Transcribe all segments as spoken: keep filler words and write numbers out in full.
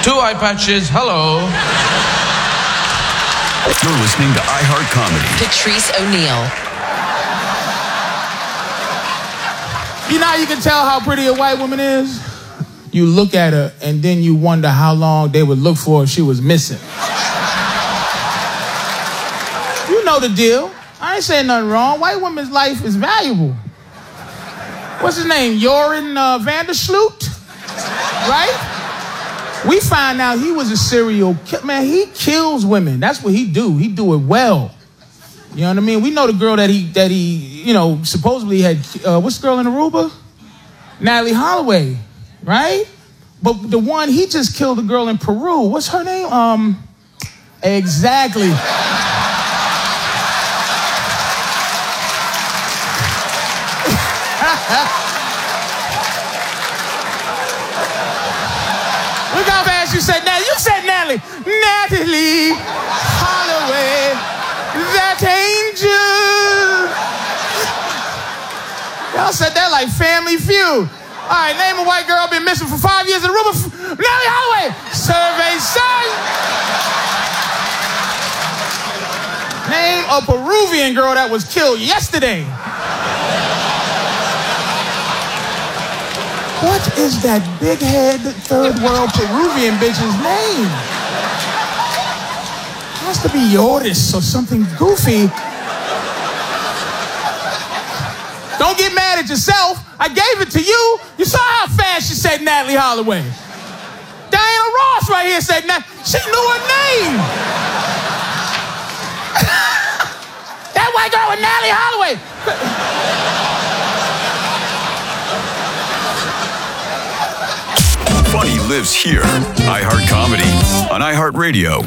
Two eye patches, hello. You're listening to iHeart Comedy. Patrice O'Neal. You know how you can tell how pretty a white woman is? You look at her and then you wonder how long they would look for if she was missing. You know the deal. I ain't saying nothing wrong. White woman's life is valuable. What's his name? Joran uh, Vandersloot? Right? We find out he was a serial killer. Man, he kills women. That's what he do. He do it well. You know what I mean? We know the girl that he, that he, you know, supposedly had, uh, what's the girl in Aruba? Natalie Holloway, right? But the one, he just killed a girl in Peru. What's her name? Um, exactly. Look how fast you said Natalie. You said Natalie. Natalie Holloway, that angel. Y'all said that like Family Feud. All right, name a white girl been missing for five years in Aruba. Natalie Holloway. Survey says. Name a Peruvian girl that was killed yesterday. What is that big-head, third-world Peruvian bitch's name? It has to be Yoris or something goofy. Don't get mad at yourself. I gave it to you. You saw how fast she said Natalie Holloway. Diana Ross right here said Nat. She knew her name. That white girl with Natalie Holloway. Funny lives here. iHeart Comedy on iHeartRadio.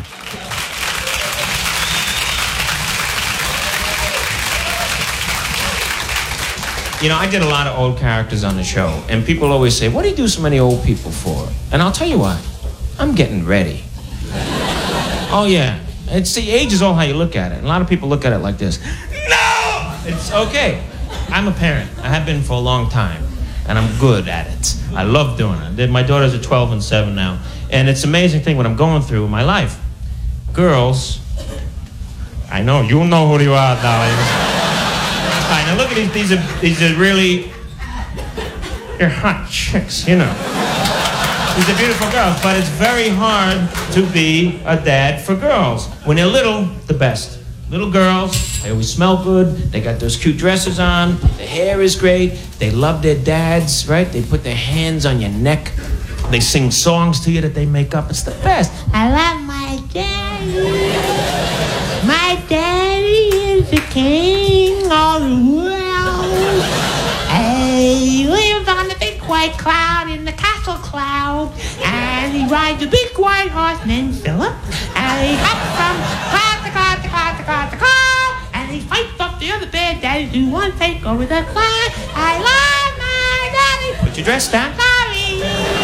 You know, I did a lot of old characters on the show, and people always say, what do you do so many old people for? And I'll tell you what, I'm getting ready. Oh, yeah. It's the age is all how you look at it. And a lot of people look at it like this. No! It's okay. I'm a parent. I have been for a long time. And I'm good at it. I love doing it. My daughters are twelve and seven now. And it's an amazing thing what I'm going through in my life. Girls, I know, you know who you are, darling. All right, now look at these, these are, these are really, they're hot chicks, you know. These are beautiful girls, but it's very hard to be a dad for girls. When they're little, the best. Little girls, they always smell good, they got those cute dresses on, the hair is great, they love their dads, right? They put their hands on your neck, they sing songs to you that they make up, it's the best. I love my daddy. My daddy is the king of the world. He lives on the big white cloud in the castle cloud, and he rides a big white horse named Philip, and he hops from cloud to cloud to cloud to cloud to cloud, and he fights off the other bad daddies who want to take over the cloud. I love my daddy. Put your dress down. Sorry.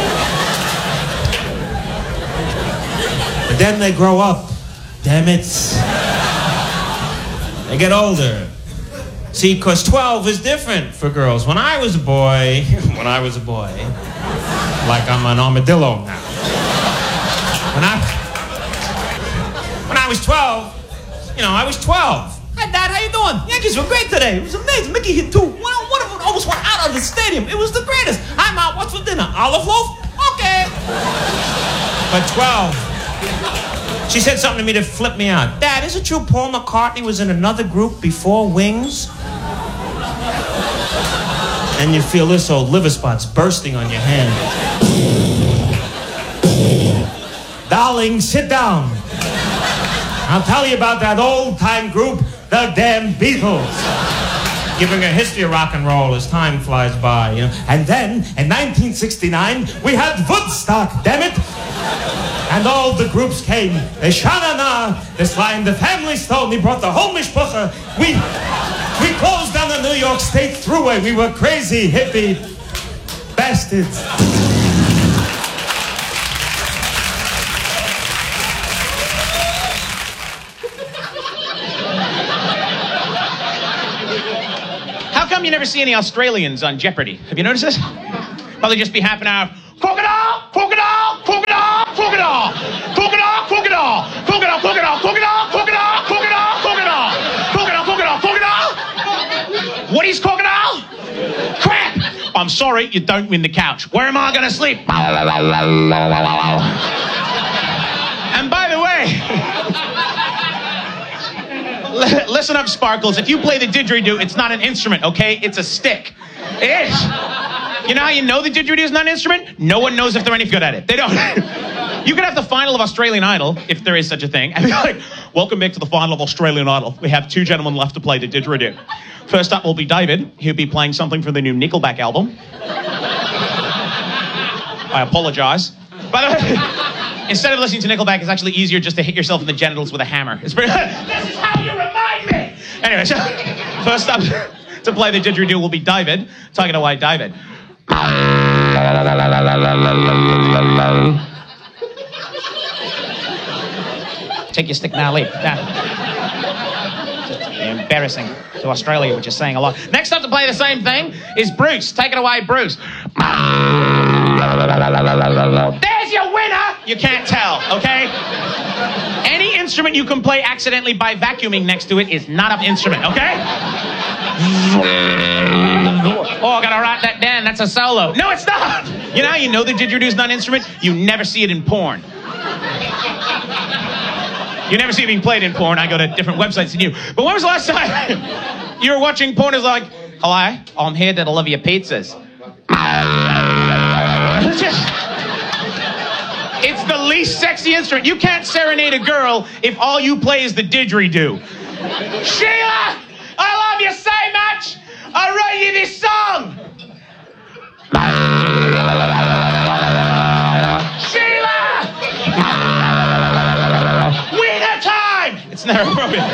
But then they grow up. Damn it. They get older. See, because twelve is different for girls. When I was a boy, when I was a boy, like I'm an armadillo now. When I, when I was twelve, you know, I was twelve. Hi, Dad, how you doing? Yankees were great today. It was amazing. Mickey hit two. One, one of them almost went out of the stadium. It was the greatest. I'm out. What's for dinner? Olive loaf? Okay. But twelve. She said something to me that flipped me out. Dad, is it true Paul McCartney was in another group before Wings? And you feel this old liver spots bursting on your hand. Darling, sit down. I'll tell you about that old-time group, the damn Beatles. Giving a history of rock and roll as time flies by, you know. And then, in nineteen sixty-nine, we had Woodstock, damn it. And all the groups came. The Sha-na-na, this line, the Family Stone, he brought the whole mishpucha. We, we closed down the New York State Thruway. We were crazy, hippie bastards. How come you never see any Australians on Jeopardy? Have you noticed this? Probably just be half an hour of crocodile, crocodile, crocodile, crocodile. I'm sorry, you don't win the couch. Where am I going to sleep? And by the way, listen up, Sparkles. If you play the didgeridoo, it's not an instrument, okay? It's a stick. It is. You know how you know the didgeridoo is not an instrument? No one knows if they're any good at it. They don't. You could have the final of Australian Idol, if there is such a thing, and be like, welcome back to the final of Australian Idol. We have two gentlemen left to play the didgeridoo. First up will be David. He'll be playing something from the new Nickelback album. I apologize. By the way, instead of listening to Nickelback, it's actually easier just to hit yourself in the genitals with a hammer. It's pretty. This is how you remind me! Anyway, so first up to play the didgeridoo will be David. Take it away, David. Take your stick now, leave. Now. Embarrassing to Australia, which is saying a lot. Next up to play the same thing is Bruce. Take it away, Bruce. There's your winner! You can't tell, okay? Any instrument you can play accidentally by vacuuming next to it is not an instrument, okay? Oh, I gotta write that down. That's a solo. No, it's not! You know how you know the didgeridoo is not an instrument? You never see it in porn. You never see it being played in porn. I go to different websites than you. But when was the last time you were watching porn? It's like, hello, I'm here to deliver your pizzas. It's just, it's the least sexy instrument. You can't serenade a girl if all you play is the didgeridoo. Sheila, I love you so much. I wrote you this song. Sheila! Winner time! It's never appropriate.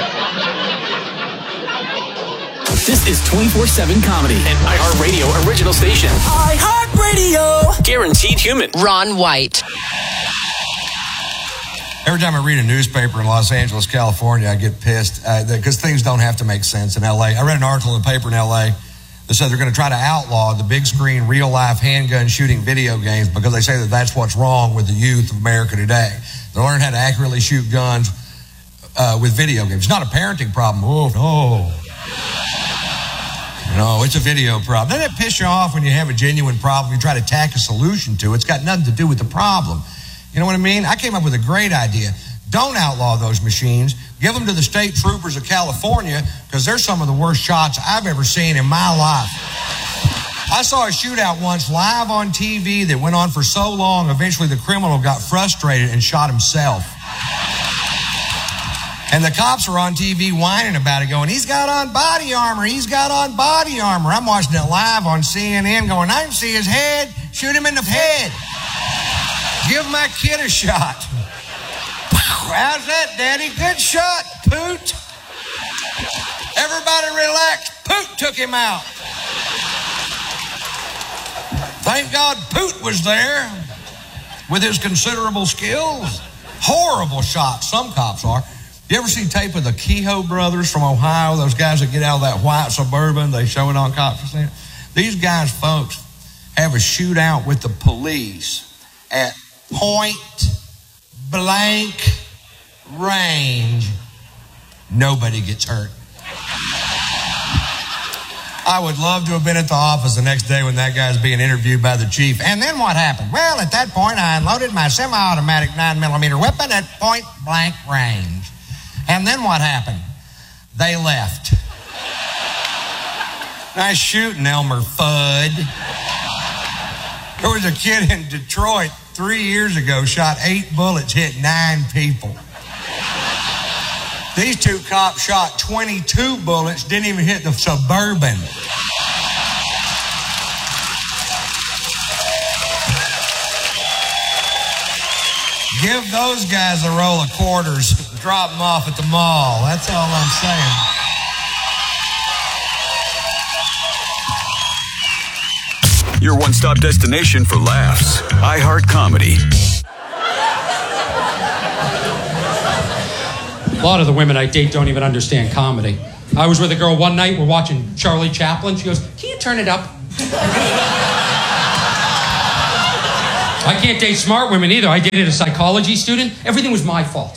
This is twenty-four seven Comedy, an iHeartRadio original station. iHeartRadio! Guaranteed human. Ron White. Every time I read a newspaper in Los Angeles, California, I get pissed because uh, things don't have to make sense in L A. I read an article in the paper in L A that said they're going to try to outlaw the big screen, real-life handgun shooting video games because they say that that's what's wrong with the youth of America today. They learn how to accurately shoot guns uh, with video games. It's not a parenting problem. Oh, no. No, it's a video problem. Doesn't it piss you off when you have a genuine problem, you try to tack a solution to it? It's got nothing to do with the problem. You know what I mean? I came up with a great idea. Don't outlaw those machines. Give them to the state troopers of California because they're some of the worst shots I've ever seen in my life. I saw a shootout once live on T V that went on for so long, eventually the criminal got frustrated and shot himself. And the cops are on T V whining about it, going, he's got on body armor, he's got on body armor. I'm watching it live on C N N going, I can see his head, shoot him in the head. Give my kid a shot. How's that, Daddy? Good shot, Poot. Everybody relax. Poot took him out. Thank God Poot was there with his considerable skills. Horrible shots, some cops are. You ever see tape of the Kehoe brothers from Ohio? Those guys that get out of that white Suburban, they show it on cops. These guys, folks, have a shootout with the police at point blank range. Nobody gets hurt. I would love to have been at the office the next day when that guy's being interviewed by the chief. And then what happened? Well, at that point, I unloaded my semi-automatic nine millimeter weapon at point blank range. And then what happened? They left. Nice shooting, Elmer Fudd. There was a kid in Detroit three years ago, shot eight bullets, hit nine people. These two cops shot twenty-two bullets, didn't even hit the Suburban. Give those guys a roll of quarters, drop them off at the mall. That's all I'm saying. Your one-stop destination for laughs. iHeart Comedy. A lot of the women I date don't even understand comedy. I was with a girl one night, we're watching Charlie Chaplin. She goes, can you turn it up? I can't date smart women either. I dated a psychology student. Everything was my fault.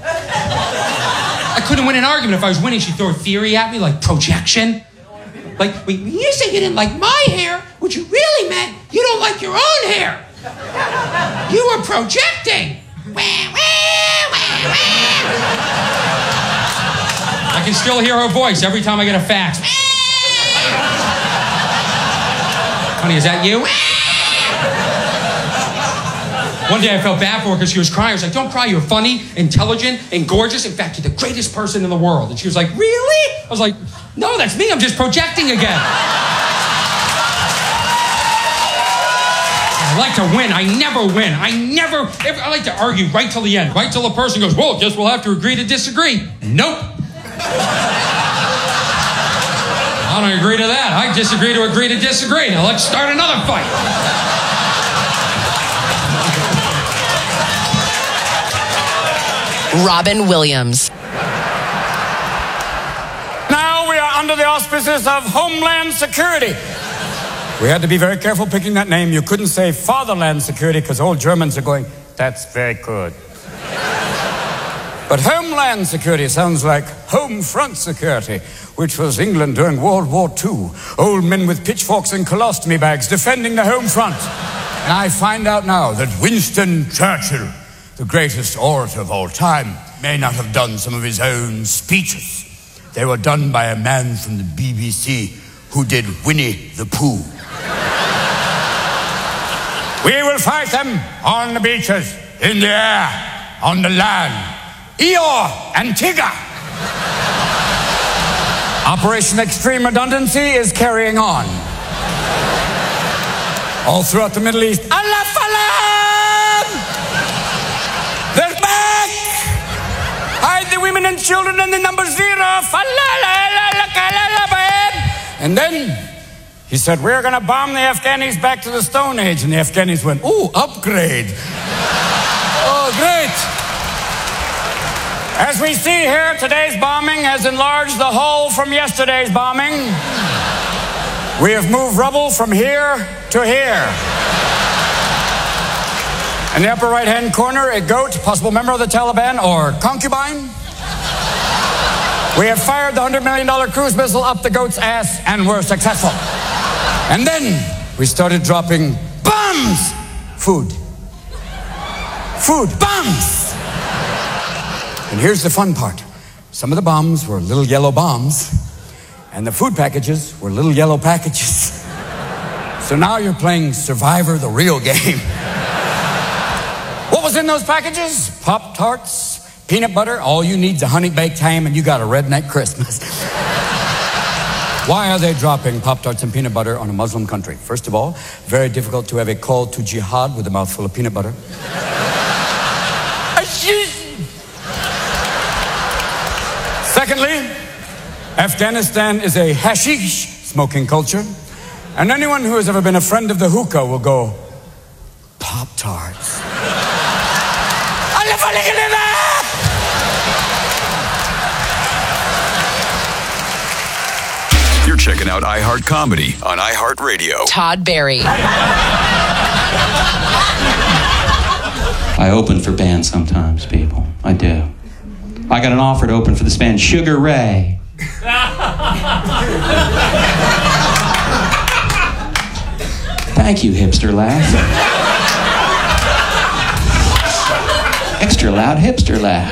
I couldn't win an argument. If I was winning, she'd throw a theory at me, like projection. Like, wait, you say you didn't like my hair? what you really meant, you don't like your own hair. You were projecting. I can still hear her voice every time I get a fax. Honey, is that you? One day I felt bad for her because she was crying. I was like, don't cry, you're funny, intelligent, and gorgeous. In fact, you're the greatest person in the world. And she was like, really? I was like, no, that's me, I'm just projecting again. I like to win, I never win. I never, ever, I like to argue right till the end. Right till the person goes, well, guess we'll have to agree to disagree. Nope. I don't agree to that. I disagree to agree to disagree. Now let's start another fight. Robin Williams. Now we are under the auspices of Homeland Security. We had to be very careful picking that name. You couldn't say Fatherland Security because old Germans are going, that's very good. But Homeland Security sounds like Home Front Security, which was England during World War Two. Old men with pitchforks and colostomy bags defending the home front. And I find out now that Winston Churchill, the greatest orator of all time, may not have done some of his own speeches. They were done by a man from the B B C who did Winnie the Pooh. We will fight them on the beaches, in the air, on the land. Eeyore and Tigger. Operation Extreme Redundancy is carrying on. All throughout the Middle East. Allah Falam! They're back! Hide the women and children in the number zero. And then he said, we're going to bomb the Afghanis back to the Stone Age. And the Afghanis went, ooh, upgrade. Oh, great. As we see here, today's bombing has enlarged the hole from yesterday's bombing. We have moved rubble from here to here. In the upper right-hand corner, a goat, possible member of the Taliban or concubine. We have fired the one hundred million dollars cruise missile up the goat's ass, and we're successful. And then we started dropping bombs. Food. Food. Bombs. And here's the fun part. Some of the bombs were little yellow bombs, and the food packages were little yellow packages. So now you're playing Survivor, the real game. What was in those packages? Pop-Tarts, peanut butter. All you need is a honey-baked ham, and you got a redneck Christmas. Why are they dropping Pop-Tarts and peanut butter on a Muslim country? First of all, very difficult to have a call to jihad with a mouthful of peanut butter. Secondly, Afghanistan is a hashish smoking culture, and anyone who has ever been a friend of the hookah will go, Pop-Tarts. You're checking out iHeart Comedy on iHeartRadio. Todd Barry. I open for bands sometimes, people. I do. I got an offer to open for this band, Sugar Ray. Thank you, hipster laugh. Extra loud hipster laugh.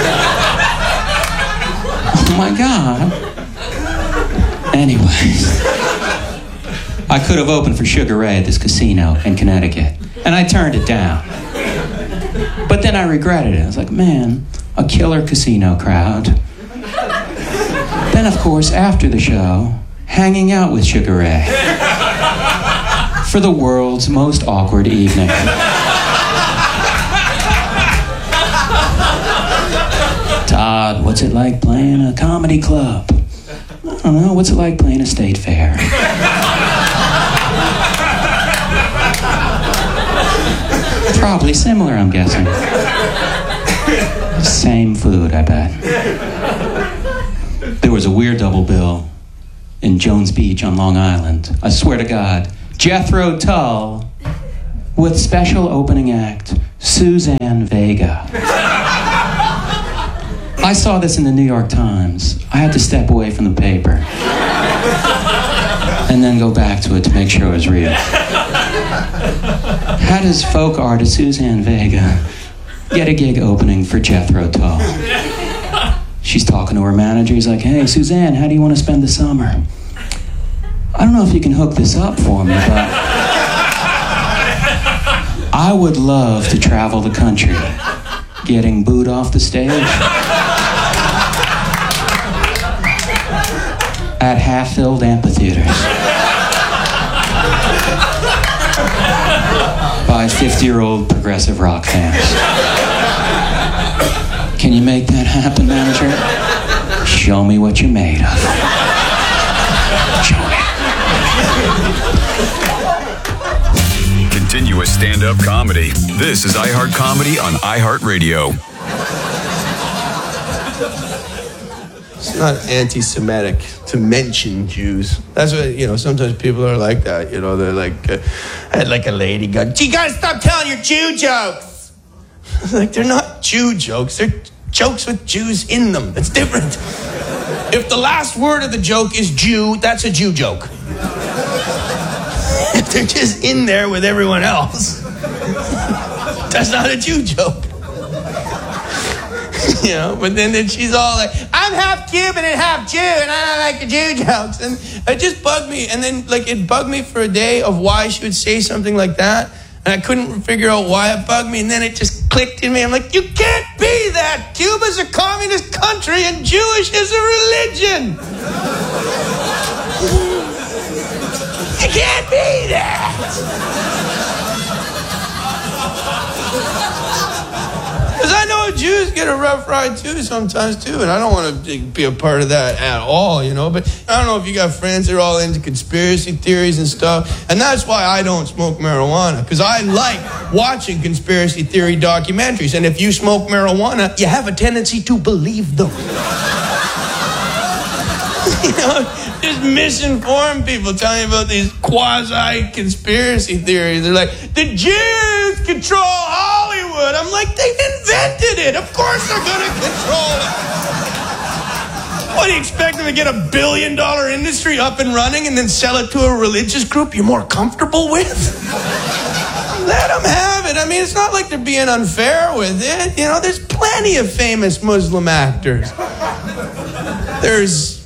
Oh my God. Anyways, I could have opened for Sugar Ray at this casino in Connecticut, and I turned it down. But then I regretted it. I was like, man, a killer casino crowd. Then, of course, after the show, hanging out with Sugar Ray for the world's most awkward evening. Todd, what's it like playing a comedy club? I don't know, what's it like playing a state fair? Probably similar, I'm guessing. Same food, I bet. There was a weird double bill in Jones Beach on Long Island. I swear to God. Jethro Tull with special opening act, Suzanne Vega. I saw this in the New York Times. I had to step away from the paper. and then go back to it to make sure it was real. How does folk artist Suzanne Vega get a gig opening for Jethro Tull? She's talking to her manager. He's like, hey, Suzanne, how do you want to spend the summer? I don't know if you can hook this up for me, but I would love to travel the country getting booed off the stage at half-filled amphitheaters by fifty-year-old progressive rock fans. Can you make that happen, manager? Show me what you're made of. Show me. Continuous stand-up comedy. This is iHeart Comedy on iHeartRadio. It's not anti-Semitic to mention Jews. That's what, you know, sometimes people are like that. You know, they're like, uh, I had like a lady go, you gotta stop telling your Jew jokes. Like, they're not Jew jokes. They're jokes with Jews in them. It's different. If the last word of the joke is Jew, that's a Jew joke. If they're just in there with everyone else, that's not a Jew joke. You know, but then, then she's all like, I'm half Cuban and half Jew, and I don't like the Jew jokes. And it just bugged me. And then, like, it bugged me for a day of why she would say something like that. And I couldn't figure out why it bugged me. And then it just clicked in me. I'm like, you can't be that. Cuba's a communist country and Jewish is a religion. You can't be that. Because I know Jews get a rough ride too sometimes too, and I don't want to be a part of that at all, you know. But I don't know if you got friends that are all into conspiracy theories and stuff, and that's why I don't smoke marijuana, because I like watching conspiracy theory documentaries, and if you smoke marijuana, you have a tendency to believe them. You know, just misinformed people telling you about these quasi-conspiracy theories. They're like, the Jews control Hollywood. I'm like, they invented it. Of course they're going to control it. What, do you expect them to get a billion dollar industry up and running and then sell it to a religious group you're more comfortable with? Let them have it. I mean, it's not like they're being unfair with it. You know, there's plenty of famous Muslim actors. There's...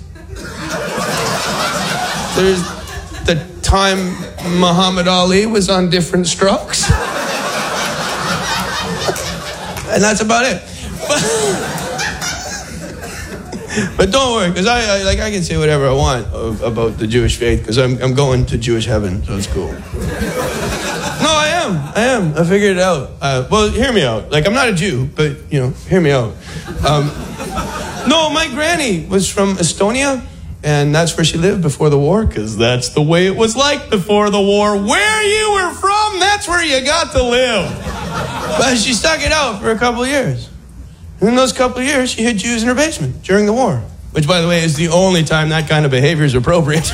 There's the time Muhammad Ali was on Different Strokes. And that's about it. But, but don't worry, because I, I like I can say whatever I want about the Jewish faith, because I'm I'm going to Jewish heaven, so it's cool. No, I am. I am. I figured it out. Uh, well, hear me out. Like, I'm not a Jew, but, you know, hear me out. Um, no, my granny was from Estonia. And that's where she lived before the war, because that's the way it was like before the war. Where you were from, that's where you got to live. But she stuck it out for a couple of years. And in those couple of years, she hid Jews in her basement during the war. Which, by the way, is the only time that kind of behavior is appropriate.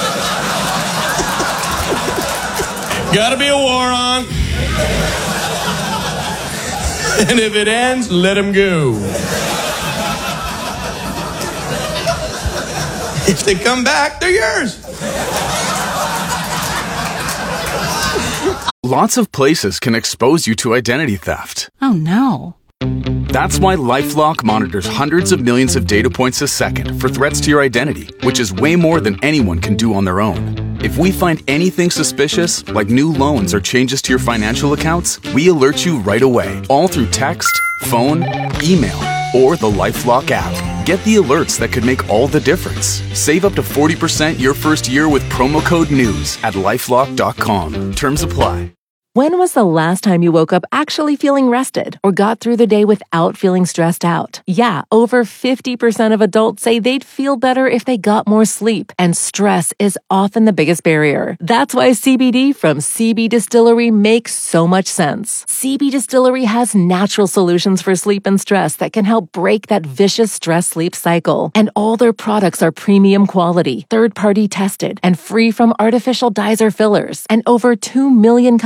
Gotta be a war on. And if it ends, let him go. If they come back, they're yours. Lots of places can expose you to identity theft. Oh, no. That's why LifeLock monitors hundreds of millions of data points a second for threats to your identity, which is way more than anyone can do on their own. If we find anything suspicious, like new loans or changes to your financial accounts, we alert you right away, all through text, phone, email, or the LifeLock app. Get the alerts that could make all the difference. Save up to forty percent your first year with promo code NEWS at lifelock dot com. Terms apply. When was the last time you woke up actually feeling rested or got through the day without feeling stressed out? Yeah, over fifty percent of adults say they'd feel better if they got more sleep, and stress is often the biggest barrier. That's why C B D from C B Distillery makes so much sense. C B Distillery has natural solutions for sleep and stress that can help break that vicious stress-sleep cycle. And all their products are premium quality, third-party tested, and free from artificial dyes or fillers. And over two million customers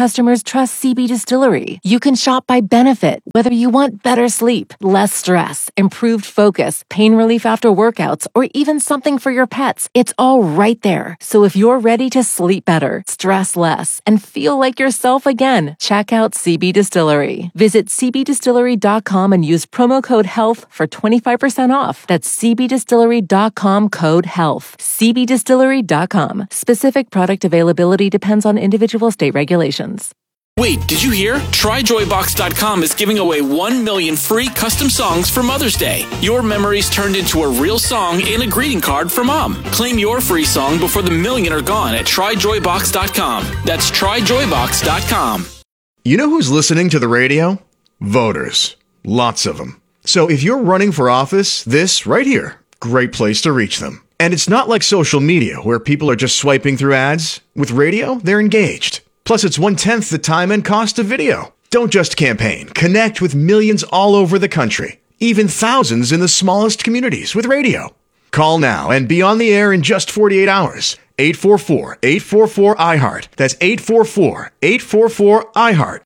customers trust C B Distillery. You can shop by benefit, whether you want better sleep, less stress, improved focus, pain relief after workouts, or even something for your pets. It's all right there. So if you're ready to sleep better, stress less, and feel like yourself again, check out C B Distillery. Visit c b distillery dot com and use promo code HEALTH for twenty-five percent off. That's c b distillery dot com code HEALTH. c b distillery dot com. Specific product availability depends on individual state regulations. Wait, did you hear? try joy box dot com is giving away one million free custom songs for Mother's Day. Your memories turned into a real song and a greeting card for Mom. Claim your free song before the million are gone at try joy box dot com. That's try joy box dot com. You know who's listening to the radio? Voters. Lots of them. So if you're running for office, this right here, great place to reach them. And it's not like social media where people are just swiping through ads. With radio, they're engaged. Plus, it's one-tenth the time and cost of video. Don't just campaign. Connect with millions all over the country, even thousands in the smallest communities with radio. Call now and be on the air in just forty-eight hours. eight four four, eight four four, I heart. That's eight four four, eight four four, I heart.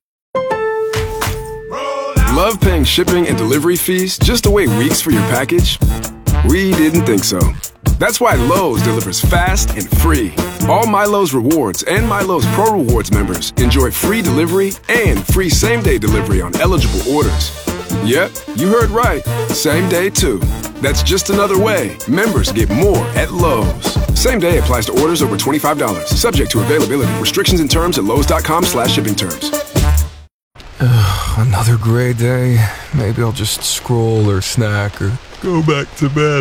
Love paying shipping and delivery fees just to wait weeks for your package? We didn't think so. That's why Lowe's delivers fast and free. All MyLowe's Rewards and MyLowe's Pro Rewards members enjoy free delivery and free same-day delivery on eligible orders. Yep, you heard right. Same day, too. That's just another way members get more at Lowe's. Same day applies to orders over twenty-five dollars. Subject to availability. Restrictions and terms at lowes.com slash shipping terms. Another gray day. Maybe I'll just scroll or snack or go back to bed.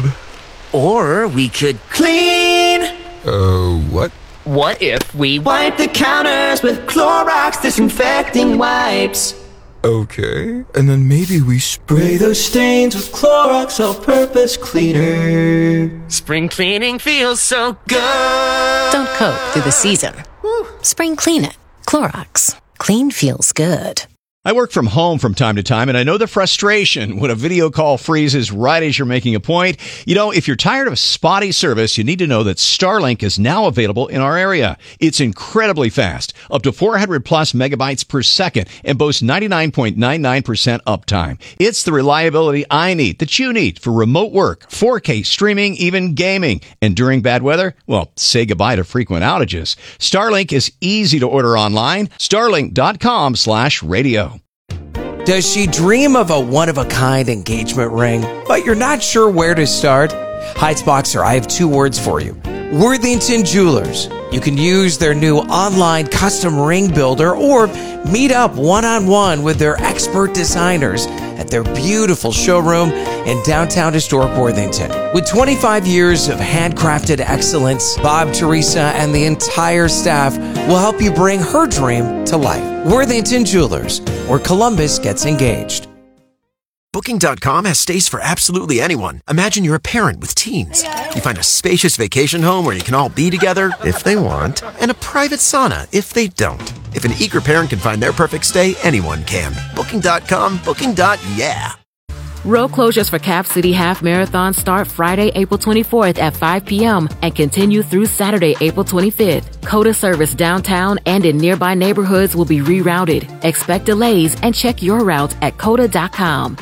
Or we could clean. Uh, what? What if we wipe the counters with Clorox disinfecting wipes? Okay. And then maybe we spray those stains with Clorox all-purpose cleaner. Spring cleaning feels so good. Don't coat through the season. Woo. Spring clean it. Clorox. Clean feels good. I work from home from time to time, and I know the frustration when a video call freezes right as you're making a point. You know, if you're tired of spotty service, you need to know that Starlink is now available in our area. It's incredibly fast, up to four hundred plus megabytes per second, and boasts ninety-nine point nine nine percent uptime. It's the reliability I need, that you need, for remote work, four K streaming, even gaming. And during bad weather, well, say goodbye to frequent outages. Starlink is easy to order online. Starlink.com slash radio. Does she dream of a one-of-a-kind engagement ring, but you're not sure where to start? Heightsboxer, I have two words for you. Worthington Jewelers. You can use their new online custom ring builder or meet up one-on-one with their expert designers at their beautiful showroom in downtown historic Worthington. With twenty-five years of handcrafted excellence, Bob, Teresa, and the entire staff will help you bring her dream to life. Worthington Jewelers, where Columbus gets engaged. Booking dot com has stays for absolutely anyone. Imagine you're a parent with teens. You find a spacious vacation home where you can all be together, if they want, and a private sauna, if they don't. If an eager parent can find their perfect stay, anyone can. Booking dot com, booking. Yeah. Road closures for Cap City Half Marathon start Friday, April twenty-fourth at five p.m. and continue through Saturday, April twenty-fifth. COTA service downtown and in nearby neighborhoods will be rerouted. Expect delays and check your route at cota dot com.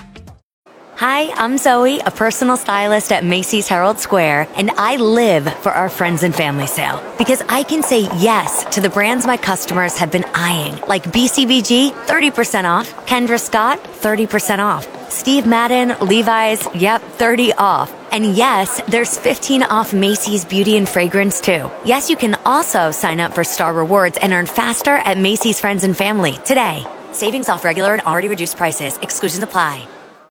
Hi, I'm Zoe, a personal stylist at Macy's Herald Square, and I live for our friends and family sale because I can say yes to the brands my customers have been eyeing, like B C B G, thirty percent off, Kendra Scott, thirty percent off, Steve Madden, Levi's, yep, thirty off. And yes, there's fifteen off Macy's Beauty and Fragrance too. Yes, you can also sign up for Star Rewards and earn faster at Macy's Friends and Family today. Savings off regular and already reduced prices. Exclusions apply.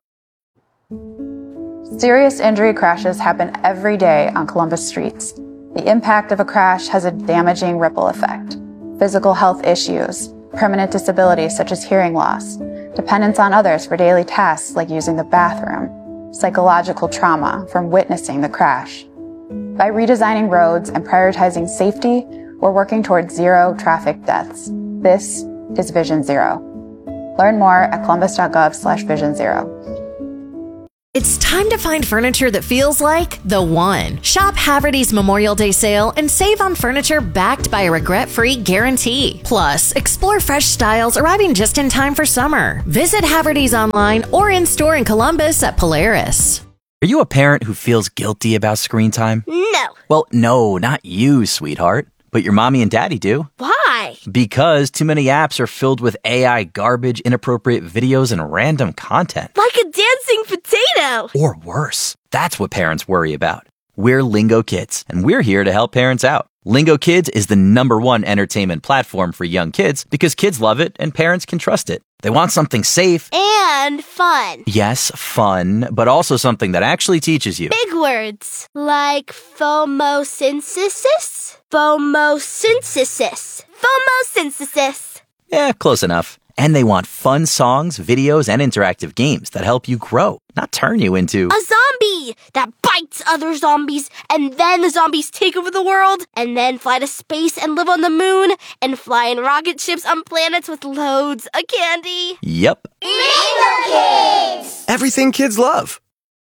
Serious injury crashes happen every day on Columbus streets. The impact of a crash has a damaging ripple effect. Physical health issues, permanent disabilities such as hearing loss, dependence on others for daily tasks like using the bathroom, psychological trauma from witnessing the crash. By redesigning roads and prioritizing safety, we're working towards zero traffic deaths. This is Vision Zero. Learn more at columbus dot gov slash vision zero. It's time to find furniture that feels like the one. Shop Haverty's Memorial Day sale and save on furniture backed by a regret-free guarantee. Plus, explore fresh styles arriving just in time for summer. Visit Haverty's online or in-store in Columbus at Polaris. Are you a parent who feels guilty about screen time? No. Well, no, not you, sweetheart. But your mommy and daddy do. Why? Because too many apps are filled with A I garbage, inappropriate videos, and random content. Like a dancing potato. Or worse. That's what parents worry about. We're Lingo Kids, and we're here to help parents out. Lingo Kids is the number one entertainment platform for young kids because kids love it and parents can trust it. They want something safe. And fun. Yes, fun, but also something that actually teaches you. Big words. Like phomosynthesis? Phomosynthesis. Phomosynthesis. Yeah, close enough. And they want fun songs, videos, and interactive games that help you grow, not turn you into a zombie that bites other zombies, and then the zombies take over the world, and then fly to space and live on the moon, and fly in rocket ships on planets with loads of candy. Yep. Lingo Kids! Everything kids love.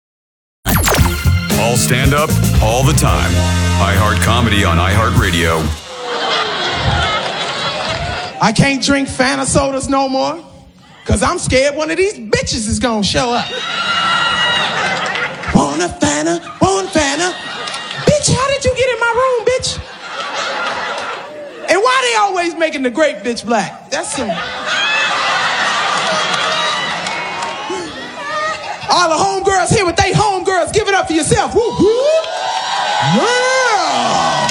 All stand up, all the time. iHeart Comedy on iHeartRadio. I can't drink Fanta sodas no more, because I'm scared one of these bitches is going to show up. Want a Fanta? Want Fanta? Bitch, how did you get in my room, bitch? And why they always making the great bitch black? That's some... All the homegirls here with they homegirls, give it up for yourself. Woo, woo. Yeah!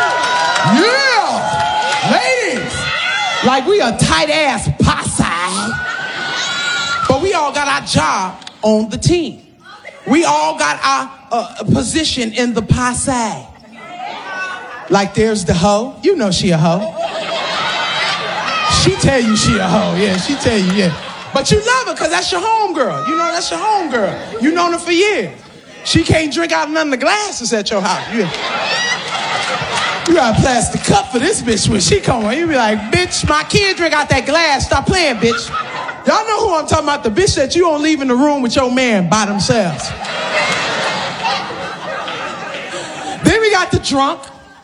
Yeah! Ladies! Like we a tight-ass posse. But we all got our job on the team. We all got our uh, position in the posse. Like there's the hoe. You know she a hoe. She tell you she a hoe. Yeah, she tell you, yeah. But you love her because that's your homegirl. You know that's your homegirl. You known her for years. She can't drink out of none of the glasses at your house. You, you got a plastic cup for this bitch when she come on. You be like, bitch, my kid drink out that glass. Stop playing, bitch. Y'all know who I'm talking about. The bitch that you don't leave in the room with your man by themselves. Then we got the drunk.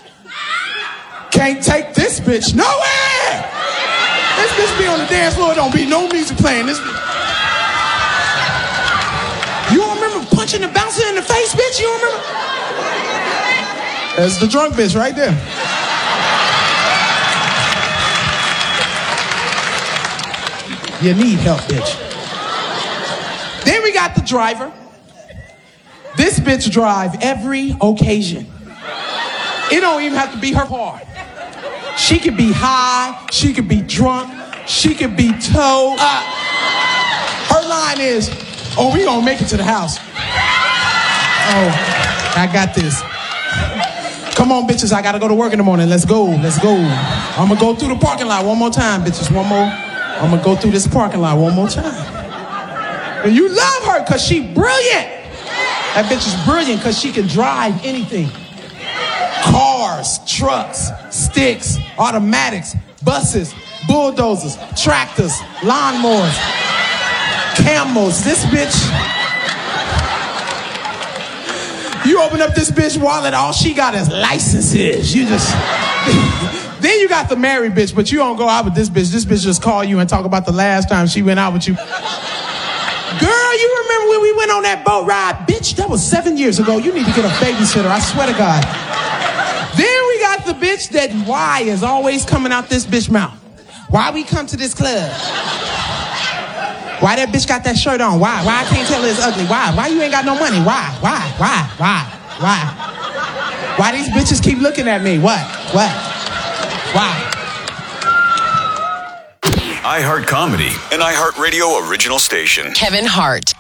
Can't take this bitch nowhere. This bitch be on the dance floor. Don't be no music playing. This bitch. You don't remember punching the bouncer in the face, bitch? You don't remember? That's the drunk bitch right there. You need help, bitch. Then we got the driver. This bitch drive every occasion. It don't even have to be her car. She could be high, she could be drunk, she could be towed up. Her line is, oh, we gonna make it to the house. Oh, I got this. Come on, bitches, I gotta go to work in the morning. Let's go, let's go. I'm gonna go through the parking lot one more time, bitches, one more. I'm gonna go through this parking lot one more time. And you love her because she brilliant. That bitch is brilliant because she can drive anything. Cars, trucks, sticks, automatics, buses, bulldozers, tractors, lawnmowers, camels. This bitch, you open up this bitch wallet, all she got is licenses. You just, then you got the married bitch, but you don't go out with this bitch. This bitch just call you and talk about the last time she went out with you. Girl, you remember when we went on that boat ride? Bitch, that was seven years ago. You need to get a babysitter, I swear to God. Then we got the bitch that why is always coming out this bitch mouth. Why we come to this club? Why that bitch got that shirt on? Why? Why I can't tell her it's ugly? Why? Why you ain't got no money? Why? Why? Why? Why? Why? Why these bitches keep looking at me? What? What? Why? iHeart Comedy, an iHeartRadio original station. Kevin Hart.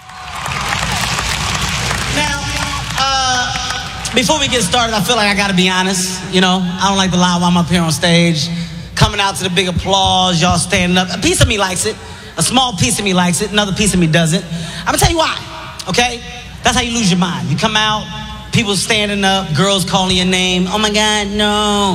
Now, uh, before we get started, I feel like I gotta be honest. You know, I don't like to lie while I'm up here on stage. Coming out to the big applause, y'all standing up. A piece of me likes it. A small piece of me likes it. Another piece of me doesn't. I'm gonna tell you why, okay? That's how you lose your mind. You come out, people standing up, girls calling your name. Oh my God, no.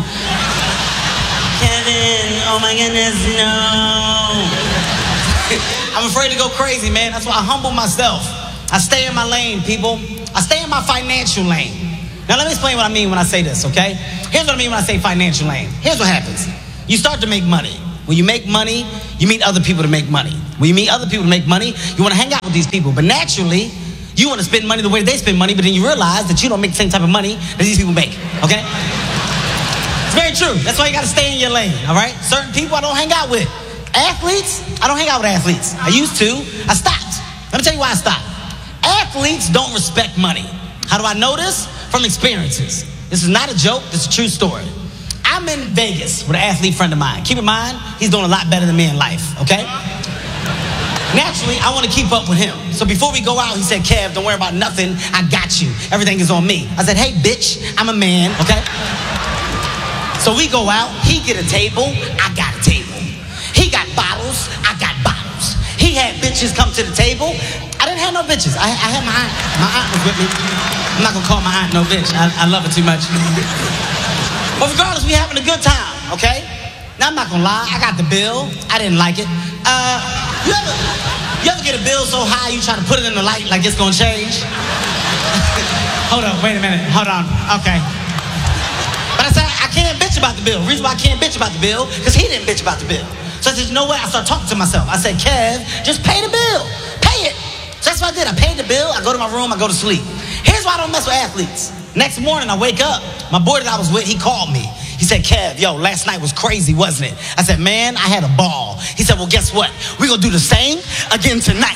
Kevin, oh my goodness, no. I'm afraid to go crazy, man. That's why I humble myself. I stay in my lane, people. I stay in my financial lane. Now, let me explain what I mean when I say this, okay? Here's what I mean when I say financial lane. Here's what happens. You start to make money. When you make money, you meet other people to make money. When you meet other people to make money, you want to hang out with these people. But naturally, you want to spend money the way they spend money, but then you realize that you don't make the same type of money that these people make, okay? It's very true. That's why you got to stay in your lane, all right? Certain people I don't hang out with. Athletes, I don't hang out with athletes. I used to. I stopped. Let me tell you why I stopped. Athletes don't respect money. How do I know this? From experiences. This is not a joke. This is a true story. I'm in Vegas with an athlete friend of mine. Keep in mind, he's doing a lot better than me in life, okay? Naturally, I want to keep up with him. So before we go out, he said, Kev, don't worry about nothing. I got you. Everything is on me. I said, hey, bitch, I'm a man, okay? So we go out. He get a table. I got a table. He got bottles. I got bottles. He had bitches come to the table. I didn't have no bitches. I, I had my aunt. My aunt was with me. I'm not going to call my aunt no bitch. I, I love her too much. But regardless, we having a good time, okay? Now, I'm not going to lie. I got the bill. I didn't like it. Uh, you ever, you ever get a bill so high you try to put it in the light like it's going to change? Hold on. Wait a minute. Hold on. Okay. But I said, I can't bitch about the bill. The reason why I can't bitch about the bill, because he didn't bitch about the bill. So I said, you know what? I started talking to myself. I said, Kev, just pay the bill. Pay it. So that's what I did. I paid the bill. I go to my room. I go to sleep. Here's why I don't mess with athletes. Next morning, I wake up. My boy that I was with, he called me. He said, Kev, yo, last night was crazy, wasn't it? I said, man, I had a ball. He said, well, guess what? We're going to do the same again tonight.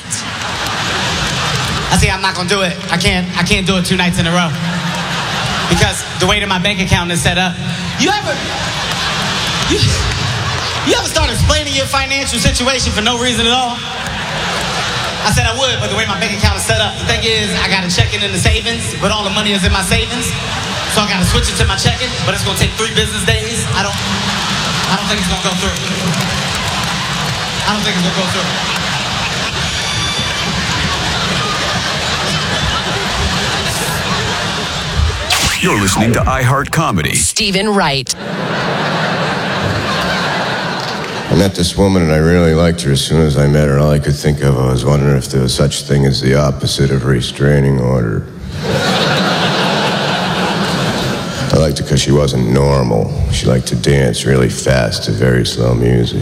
I said, I'm not going to do it. I can't, I can't do it two nights in a row. Because the way that my bank account is set up. You ever, you, you ever start explaining your financial situation for no reason at all? I said I would, but the way my bank account is set up, the thing is, I got to check in in the savings, but all the money is in my savings. So I got to switch it to my checking, but it's going to take three business days. I don't, I don't think it's going to go through. I don't think it's going to go through. You're listening to iHeart Comedy. Stephen Wright. I met this woman and I really liked her. As soon as I met her, all I could think of, I was wondering if there was such thing as the opposite of restraining order. I liked her because she wasn't normal. She liked to dance really fast to very slow music,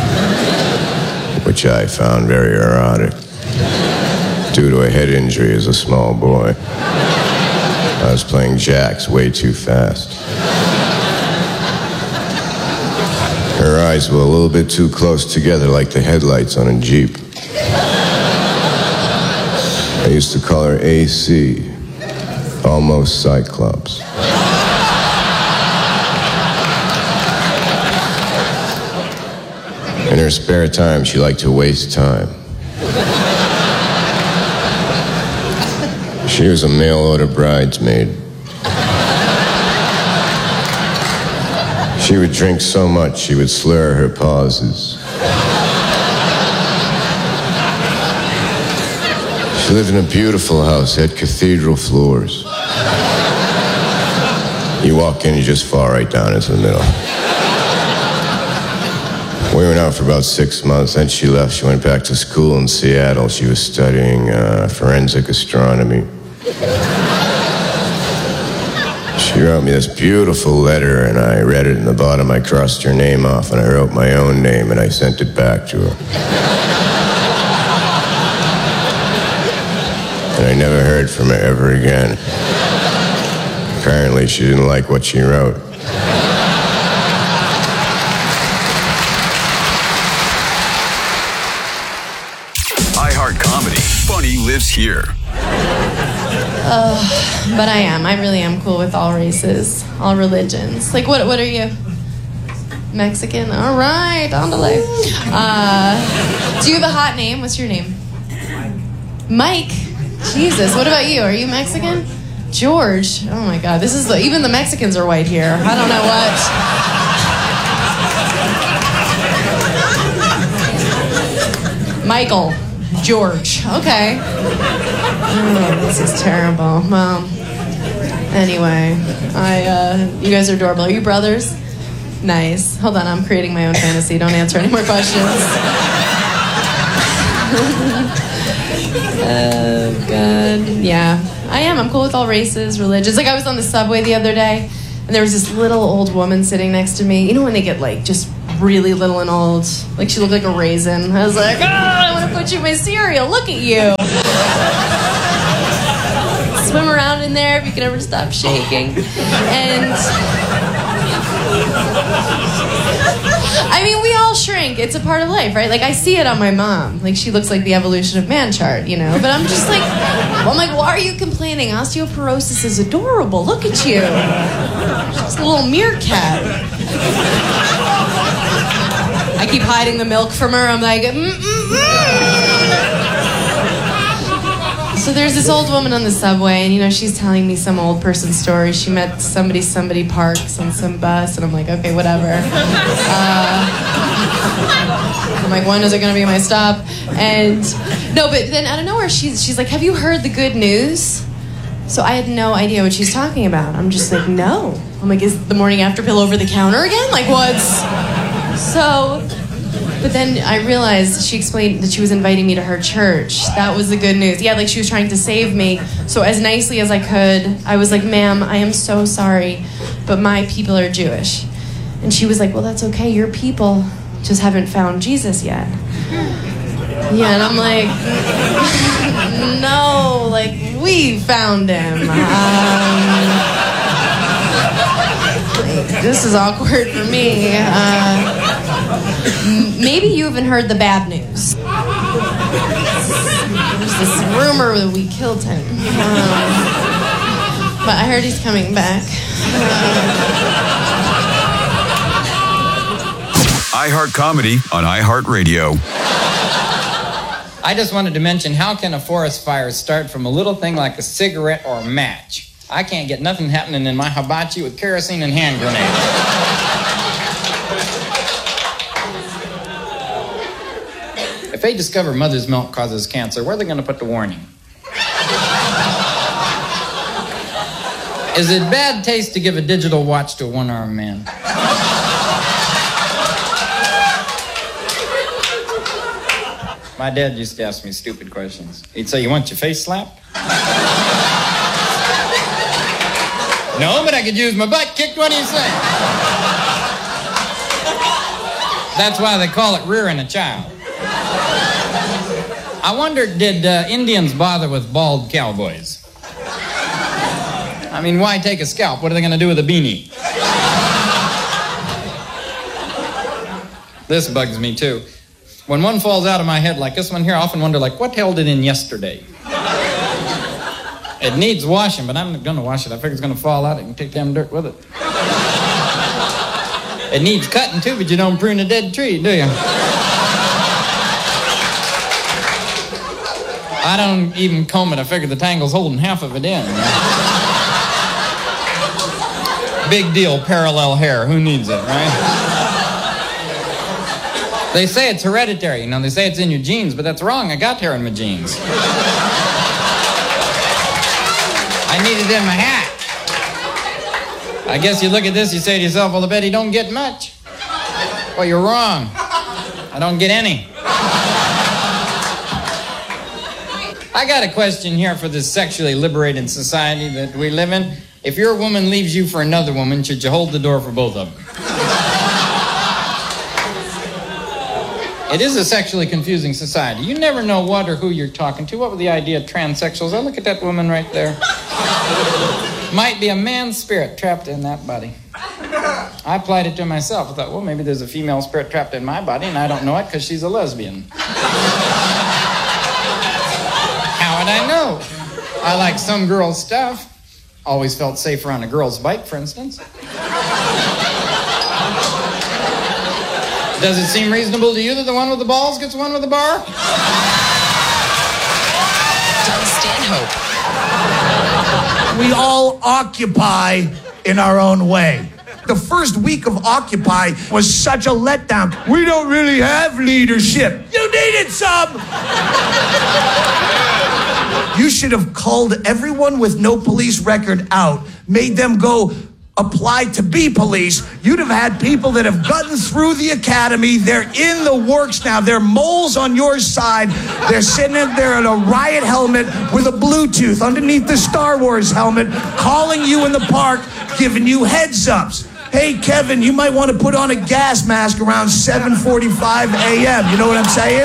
which I found very erotic. Due to a head injury as a small boy, I was playing jacks way too fast. Her eyes were a little bit too close together, like the headlights on a Jeep. I used to call her A C, almost Cyclops. In her spare time, she liked to waste time. She was a mail-order bridesmaid. She would drink so much, she would slur her pauses. She lived in a beautiful house, had cathedral floors. You walk in, you just fall right down into the middle. We went out for about six months, then she left. She went back to school in Seattle. She was studying uh, forensic astronomy. She wrote me this beautiful letter, and I read it. In the bottom, I crossed her name off, and I wrote my own name, and I sent it back to her. And I never heard from her ever again. Apparently, she didn't like what she wrote. iHeart Comedy. Funny lives here. Uh, but I am. I really am cool with all races, all religions. Like, what? What are you? Mexican? All right, on the left. Uh, do you have a hot name? What's your name? Mike. Jesus. What about you? Are you Mexican? George. Oh my God. This is the, even the Mexicans are white here. I don't know what. Michael. George. Okay. Oh, this is terrible. Well, anyway, I, uh, you guys are adorable. Are you brothers? Nice. Hold on, I'm creating my own fantasy. Don't answer any more questions. Oh, God. Yeah, I am. I'm cool with all races, religions. Like, I was on the subway the other day, and there was this little old woman sitting next to me. You know when they get, like, just really little and old? Like, she looked like a raisin. I was like, oh, I want to put you in my cereal. Look at you. Swim around in there if you can ever stop shaking. And I mean, we all shrink. It's a part of life, right? Like, I see it on my mom. Like, she looks like the evolution of man chart, you know? But I'm just like, I'm like, why are you complaining? Osteoporosis is adorable. Look at you. Just a little meerkat. I keep hiding the milk from her. I'm like, mm-mm-mm. So there's this old woman on the subway, and, you know, she's telling me some old person story. She met somebody, somebody parks on some bus, and I'm like, okay, whatever. Uh, I'm like, when is it going to be my stop? And, no, but then out of nowhere, she's, she's like, have you heard the good news? So I had no idea what she's talking about. I'm just like, no. I'm like, is the morning after pill over the counter again? Like, what's... So... But then I realized she explained that she was inviting me to her church. That was the good news. Yeah, like she was trying to save me. So as nicely as I could, I was like, ma'am, I am so sorry, but my people are Jewish. And she was like, well, that's okay. Your people just haven't found Jesus yet. Yeah, and I'm like, no, like, we found him. Um, like, this is awkward for me. Uh, Maybe you haven't heard the bad news. There's this rumor that we killed him. Um, but I heard he's coming back. Uh... iHeart Comedy on iHeartRadio. I just wanted to mention, how can a forest fire start from a little thing like a cigarette or a match? I can't get nothing happening in my hibachi with kerosene and hand grenades. If they discover mother's milk causes cancer, where are they going to put the warning? Is it bad taste to give a digital watch to a one-armed man? My dad used to ask me stupid questions. He'd say, you want your face slapped? No, but I could use my butt kicked. What do you say? That's why they call it rearing a child. I wonder, did uh, Indians bother with bald cowboys? I mean, why take a scalp? What are they going to do with a beanie? This bugs me, too. When one falls out of my head like this one here, I often wonder, like, what held it in yesterday? It needs washing, but I'm not going to wash it. I figure it's going to fall out. I can take damn dirt with it. It needs cutting, too, but you don't prune a dead tree, do you? I don't even comb it. I figure the tangle's holding half of it in. Big deal, parallel hair. Who needs it, right? They say it's hereditary. You know, they say it's in your genes, but that's wrong. I got hair in my jeans. I need it in my hat. I guess you look at this, you say to yourself, well, I bet he don't get much. Well, you're wrong. I don't get any. I got a question here for this sexually liberated society that we live in. If your woman leaves you for another woman, should you hold the door for both of them? It is a sexually confusing society. You never know what or who you're talking to. What was the idea of transsexuals? Oh, look at that woman right there. Might be a man's spirit trapped in that body. I applied it to myself. I thought, well, maybe there's a female spirit trapped in my body, and I don't know it because she's a lesbian. How would I know? I like some girls' stuff. Always felt safer on a girl's bike, for instance. Does it seem reasonable to you that the one with the balls gets one with the bar? Doug Stanhope. We all occupy in our own way. The first week of Occupy was such a letdown. We don't really have leadership. You needed some! You should have called everyone with no police record out, made them go applied to be police, you'd have had people that have gotten through the academy. They're in the works now. They're moles on your side. They're sitting in there in a riot helmet with a Bluetooth underneath the Star Wars helmet, calling you in the park, giving you heads ups. Hey, Kevin, you might want to put on a gas mask around seven forty-five a.m. You know what I'm saying?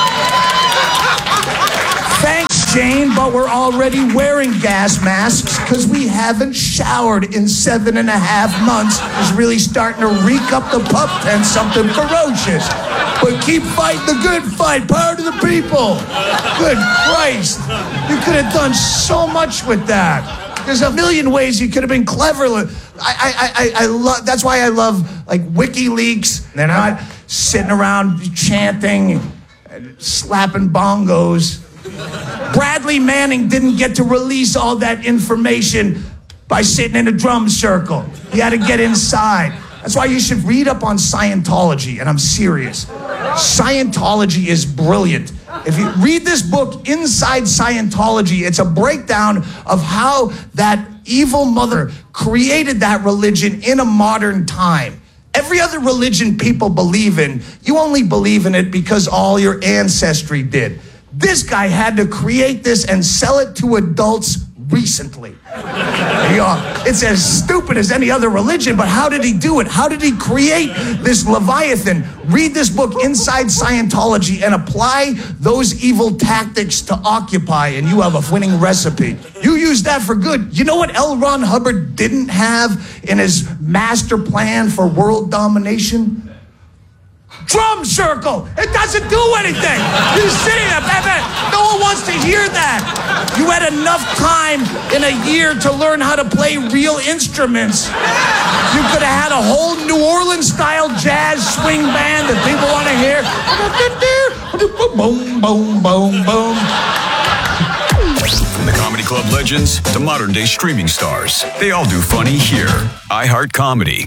Thanks, Jane, but we're already wearing gas masks because we haven't showered in seven and a half months. It's really starting to reek up the pup tent something ferocious. But keep fighting the good fight. Power to the people. Good Christ. You could have done so much with that. There's a million ways you could have been clever. I, I, I, I love. That's why I love like WikiLeaks. They're not sitting around chanting, slapping bongos. Bradley Manning didn't get to release all that information by sitting in a drum circle. He had to get inside. That's why you should read up on Scientology, and I'm serious. Scientology is brilliant. If you read this book, Inside Scientology, it's a breakdown of how that evil mother created that religion in a modern time. Every other religion people believe in, you only believe in it because all your ancestry did. This guy had to create this and sell it to adults recently. You know, it's as stupid as any other religion, but how did he do it? How did he create this Leviathan? Read this book, Inside Scientology, and apply those evil tactics to Occupy, and you have a winning recipe. You use that for good. You know what L. Ron Hubbard didn't have in his master plan for world domination? Drum circle. It doesn't do anything. You're sitting there, baby. No one wants to hear that. You had enough time in a year to learn how to play real instruments. You could have had a whole New Orleans-style jazz swing band that people want to hear. Boom, boom, boom, boom. From the Comedy Club legends to modern-day streaming stars, they all do funny here. iHeart Comedy.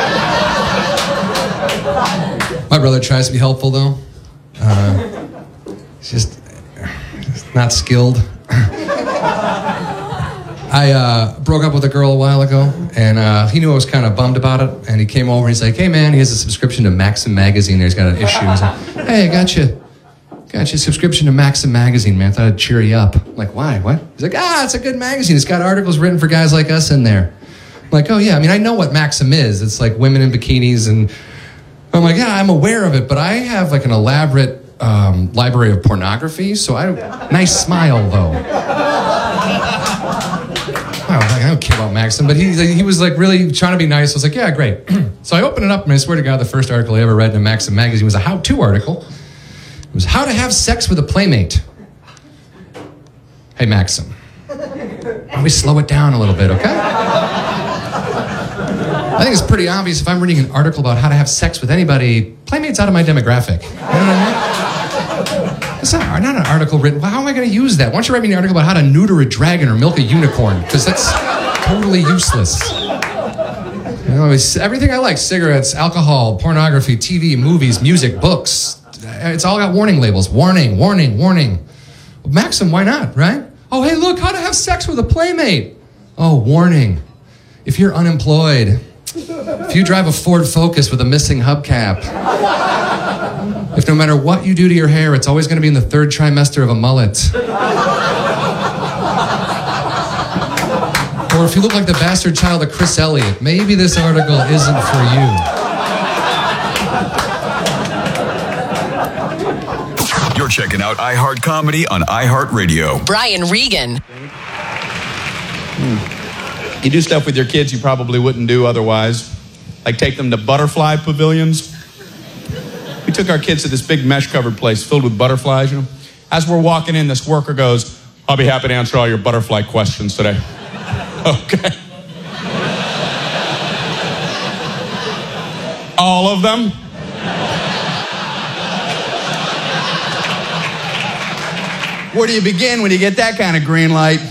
My brother tries to be helpful, though. Uh, he's just, just not skilled. I uh, broke up with a girl a while ago, and uh, he knew I was kind of bummed about it, and he came over and he's like, hey, man, he has a subscription to Maxim Magazine. There. He's got an issue. He's like, hey, I got you. Got you a subscription to Maxim Magazine, man. I thought I'd cheer you up. I'm like, why? What? He's like, ah, it's a good magazine. It's got articles written for guys like us in there. I'm like, oh, yeah. I mean, I know what Maxim is. It's like women in bikinis and... I'm like, yeah, I'm aware of it, but I have like an elaborate um, library of pornography, so I nice smile though. I don't care about Maxim, but he he was like really trying to be nice. I was like, yeah, great. So I opened it up, and I swear to God, the first article I ever read in a Maxim magazine was a how-to article. It was how to have sex with a playmate. Hey, Maxim, why don't we slow it down a little bit, okay? I think it's pretty obvious if I'm reading an article about how to have sex with anybody, playmate's out of my demographic. You know what I mean? It's not, not an article written, well, how am I going to use that? Why don't you write me an article about how to neuter a dragon or milk a unicorn? Because that's totally useless. You know, it's everything I like, cigarettes, alcohol, pornography, T V, movies, music, books. It's all got warning labels. Warning, warning, warning. Maxim, why not, right? Oh, hey, look, how to have sex with a playmate. Oh, warning. If you're unemployed... If you drive a Ford Focus with a missing hubcap, if no matter what you do to your hair, it's always going to be in the third trimester of a mullet. Or if you look like the bastard child of Chris Elliott, maybe this article isn't for you. You're checking out iHeart Comedy on iHeartRadio. Brian Regan. Hmm. You do stuff with your kids you probably wouldn't do otherwise, like take them to butterfly pavilions. We took our kids to this big mesh-covered place filled with butterflies, you know. As we're walking in, this worker goes, I'll be happy to answer all your butterfly questions today. Okay. All of them? Where do you begin when you get that kind of green light?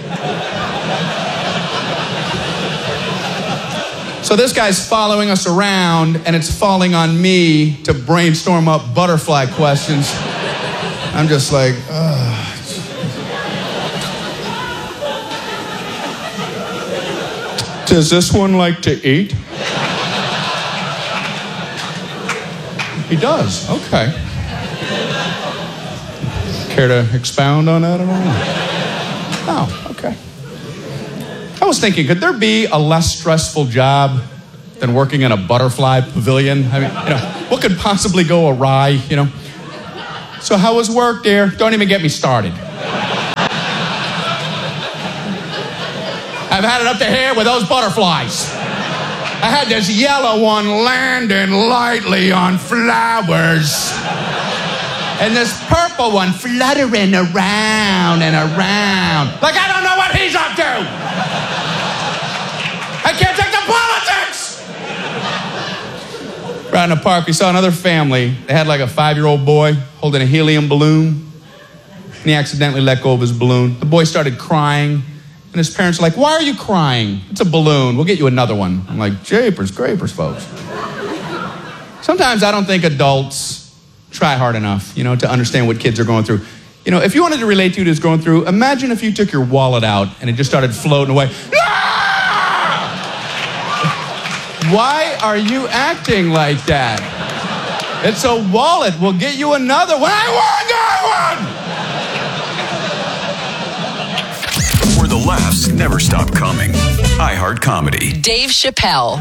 So this guy's following us around, and it's falling on me to brainstorm up butterfly questions. I'm just like, ugh. To Does this one like to eat? He does. Okay. Care to expound on that at all? Oh, okay. I was thinking, could there be a less stressful job than working in a butterfly pavilion? I mean, you know, what could possibly go awry, you know? So how was work, dear? Don't even get me started. I've had it up to here with those butterflies. I had this yellow one landing lightly on flowers. And this purple one fluttering around and around. Like I don't know what he's up to. I can't take the politics. Around the park, we saw another family. They had like a five-year-old boy holding a helium balloon. And he accidentally let go of his balloon. The boy started crying. And his parents are like, why are you crying? It's a balloon. We'll get you another one. I'm like, japers, grapers, folks. Sometimes I don't think adults try hard enough, you know, to understand what kids are going through. You know, if you wanted to relate to what is going through, imagine if you took your wallet out and it just started floating away. Ah! Why are you acting like that? It's a wallet. We'll get you another one. I want that one! Where the laughs never stop coming. iHeart Comedy. Dave Chappelle.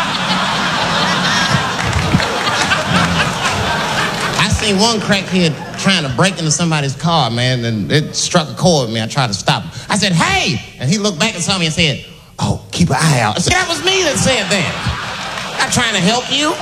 I seen one crackhead trying to break into somebody's car, man, and it struck a chord with me. I tried to stop him. I said, hey! And he looked back and saw me and said, oh, keep an eye out. I said, that was me that said that. I'm not trying to help you.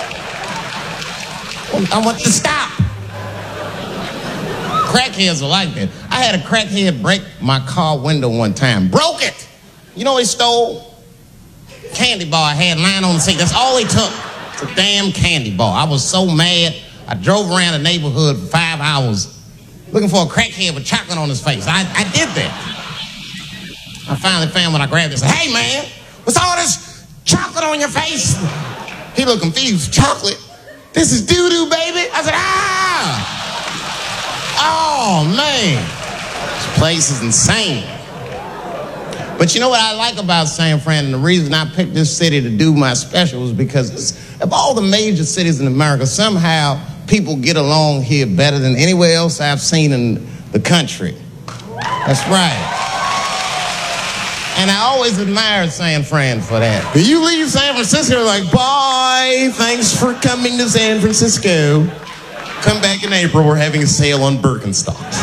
I want you to stop. Crackheads are like that. I had a crackhead break my car window one time. Broke it. You know what he stole? Candy bar I had lying on the seat. That's all he took. It's a damn candy bar. I was so mad. I drove around the neighborhood for five hours looking for a crackhead with chocolate on his face. I, I did that. I finally found when I grabbed it and said, hey, man, what's all this chocolate on your face? He looked confused. Chocolate? This is doo-doo, baby. I said, ah! Oh, man. This place is insane. But you know what I like about San Fran, and the reason I picked this city to do my special is because it's, of all the major cities in America, somehow people get along here better than anywhere else I've seen in the country. That's right. And I always admired San Fran for that. You leave San Francisco like, bye, thanks for coming to San Francisco. Come back in April, we're having a sale on Birkenstocks.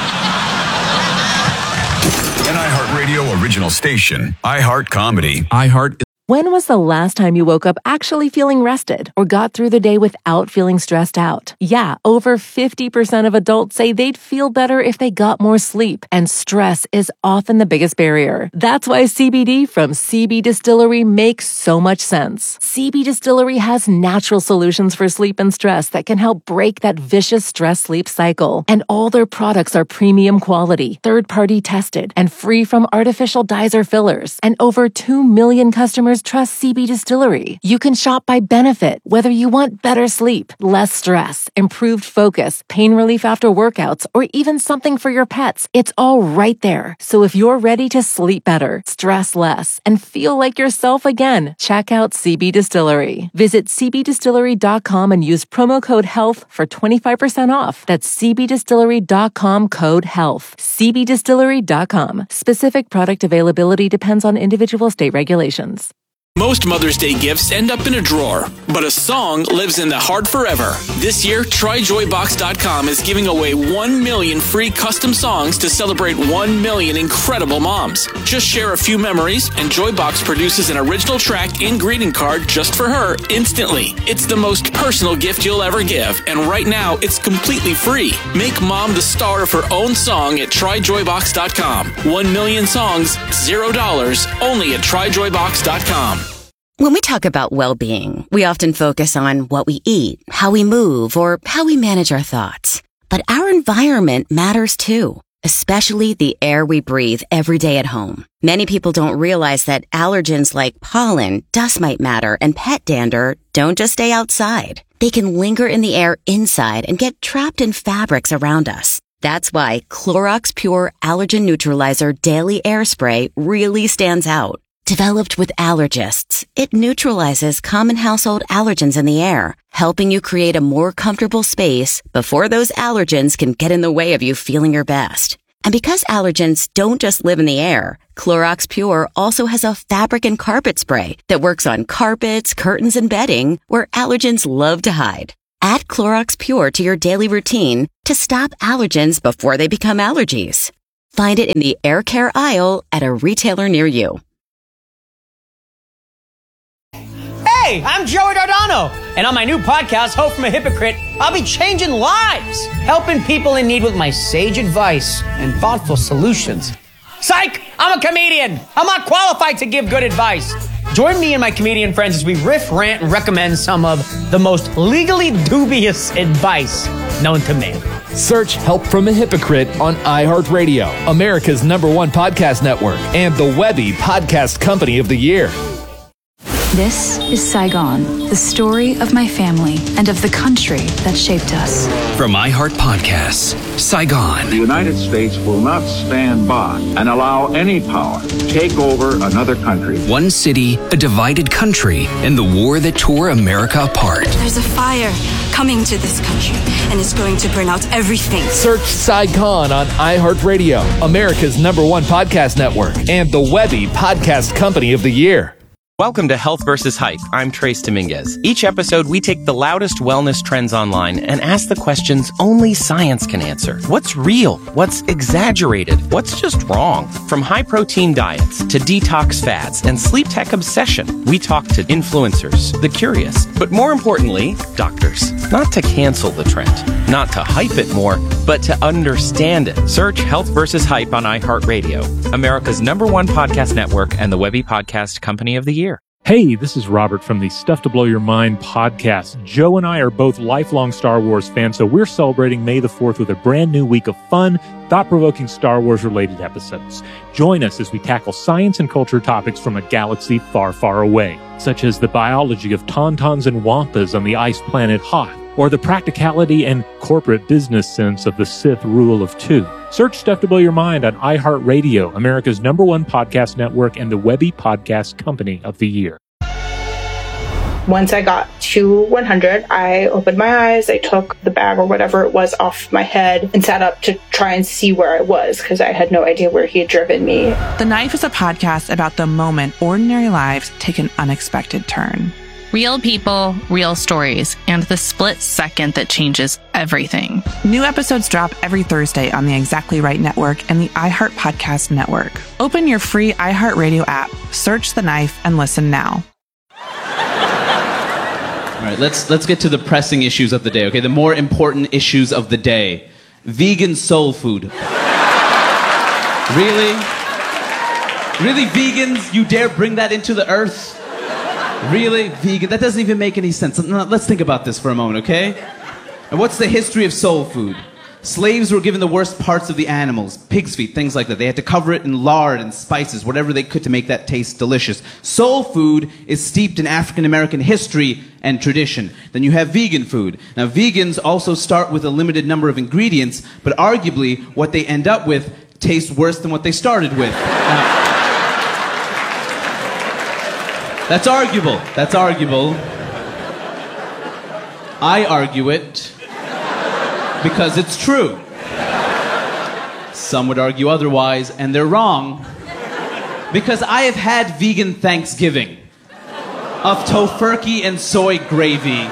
An iHeartRadio original station, iHeart Comedy. iHeart. When was the last time you woke up actually feeling rested or got through the day without feeling stressed out? Yeah, over fifty percent of adults say they'd feel better if they got more sleep, and stress is often the biggest barrier. That's why C B D from C B Distillery makes so much sense. C B Distillery has natural solutions for sleep and stress that can help break that vicious stress-sleep cycle. And all their products are premium quality, third-party tested, and free from artificial dyes or fillers. And over two million customers trust C B Distillery. You can shop by benefit, whether you want better sleep, less stress, improved focus, pain relief after workouts, or even something for your pets. It's all right there. So if you're ready to sleep better, stress less, and feel like yourself again, check out C B Distillery. Visit c b distillery dot com and use promo code HEALTH for twenty-five percent off. That's c b distillery dot com code HEALTH. c b distillery dot com. Specific product availability depends on individual state regulations. Most Mother's Day gifts end up in a drawer, but a song lives in the heart forever. This year, try joy box dot com is giving away one million free custom songs to celebrate one million incredible moms. Just share a few memories, and Joybox produces an original track and greeting card just for her instantly. It's the most personal gift you'll ever give, and right now, it's completely free. Make mom the star of her own song at try joy box dot com. One million songs, zero dollars, only at try joy box dot com. When we talk about well-being, we often focus on what we eat, how we move, or how we manage our thoughts. But our environment matters too, especially the air we breathe every day at home. Many people don't realize that allergens like pollen, dust mite matter, and pet dander don't just stay outside. They can linger in the air inside and get trapped in fabrics around us. That's why Clorox Pure Allergen Neutralizer Daily Air Spray really stands out. Developed with allergists, it neutralizes common household allergens in the air, helping you create a more comfortable space before those allergens can get in the way of you feeling your best. And because allergens don't just live in the air, Clorox Pure also has a fabric and carpet spray that works on carpets, curtains, and bedding where allergens love to hide. Add Clorox Pure to your daily routine to stop allergens before they become allergies. Find it in the air care aisle at a retailer near you. Hey, I'm Joey Dardano, and on my new podcast, Hope from a Hypocrite, I'll be changing lives, helping people in need with my sage advice and thoughtful solutions. Psych! I'm a comedian. I'm not qualified to give good advice. Join me and my comedian friends as we riff, rant, and recommend some of the most legally dubious advice known to man. Search Help from a Hypocrite on iHeartRadio, America's number one podcast network, and the Webby Podcast Company of the Year. This is Saigon, the story of my family and of the country that shaped us. From iHeart Podcasts, Saigon. The United States will not stand by and allow any power to take over another country. One city, a divided country, and the war that tore America apart. There's a fire coming to this country, and it's going to burn out everything. Search Saigon on iHeartRadio, America's number one podcast network, and the Webby Podcast Company of the Year. Welcome to Health versus Hype. I'm Trace Dominguez. Each episode, we take the loudest wellness trends online and ask the questions only science can answer. What's real? What's exaggerated? What's just wrong? From high-protein diets to detox fads and sleep tech obsession, we talk to influencers, the curious, but more importantly, doctors. Not to cancel the trend, not to hype it more, but to understand it. Search Health versus Hype on iHeartRadio, America's number one podcast network and the Webby Podcast Company of the Year. Hey, this is Robert from the Stuff to Blow Your Mind podcast. Joe and I are both lifelong Star Wars fans, so we're celebrating May the fourth with a brand new week of fun, thought-provoking Star Wars-related episodes. Join us as we tackle science and culture topics from a galaxy far, far away, such as the biology of tauntauns and wampas on the ice planet Hoth, or the practicality and corporate business sense of the Sith rule of two. Search Stuff to Blow Your Mind on iHeartRadio, America's number one podcast network and the Webby Podcast Company of the Year. Once I got to one hundred, I opened my eyes, I took the bag or whatever it was off my head and sat up to try and see where I was because I had no idea where he had driven me. The Knife is a podcast about the moment ordinary lives take an unexpected turn. Real people, real stories, and the split second that changes everything. New episodes drop every Thursday on the Exactly Right Network and the iHeart Podcast Network. Open your free iHeartRadio app, search The Knife, and listen now. All right, let's let's get to the pressing issues of the day, okay? The more important issues of the day. Vegan soul food. Really? Really, vegans? You dare bring that into the earth? Really? Vegan? That doesn't even make any sense. Let's think about this for a moment, okay? And what's the history of soul food? Slaves were given the worst parts of the animals, pig's feet, things like that. They had to cover it in lard and spices, whatever they could to make that taste delicious. Soul food is steeped in African-American history and tradition. Then you have vegan food. Now, vegans also start with a limited number of ingredients, but arguably what they end up with tastes worse than what they started with. Now, that's arguable. That's arguable. I argue it because it's true. Some would argue otherwise, and they're wrong. Because I have had vegan Thanksgiving of tofurkey and soy gravy.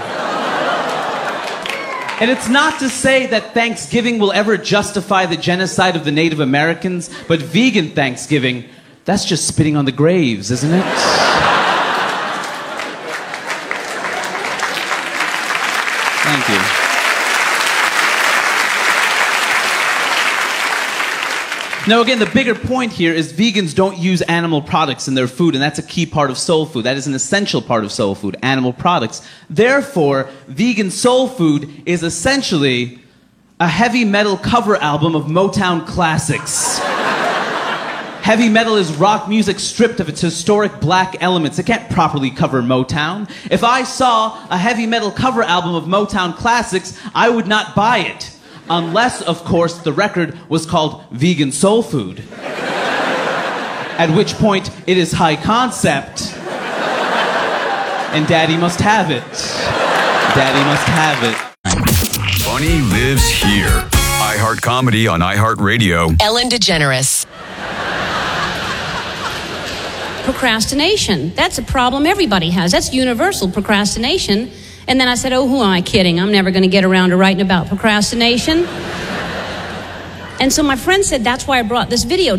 And it's not to say that Thanksgiving will ever justify the genocide of the Native Americans, but vegan Thanksgiving, that's just spitting on the graves, isn't it? Thank you. Now, again, the bigger point here is vegans don't use animal products in their food, and that's a key part of soul food. That is an essential part of soul food, animal products. Therefore, vegan soul food is essentially a heavy metal cover album of Motown classics. Heavy metal is rock music stripped of its historic black elements. It can't properly cover Motown. If I saw a heavy metal cover album of Motown classics, I would not buy it. Unless, of course, the record was called Vegan Soul Food. At which point, it is high concept. And Daddy must have it. Daddy must have it. Funny lives here. iHeart Comedy on iHeartRadio. Ellen DeGeneres. Procrastination. That's a problem everybody has. That's universal procrastination. And then I said, oh, who am I kidding? I'm never going to get around to writing about procrastination. And so my friend said, that's why I brought this video.